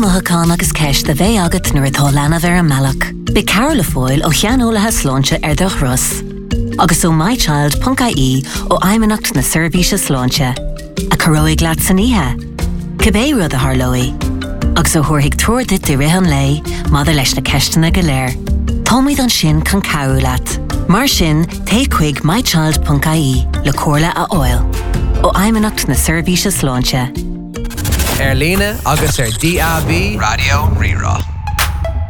mothacán agus ceist a bheith agat nuair atá leanamh ar an mbealach. Ba Carol Foyle ó cheanolaithe sláinte ar do Russ. Agus ó mychild.ie ó aimimenacht na seirbhíse sláinte. A choróigh leat san ihe. Cibé rud a tharlóí. Agus ó thuairthaigh tuairde de rihan lei, mada leis na ceistena go léir. Támaid an sin can cabhú leat. Mar sin, té chuig mychild.ie le comhairle a fháil. Ó aimimenacht na seirbhíse sláinte. Líne agus DAB Radio Rirá.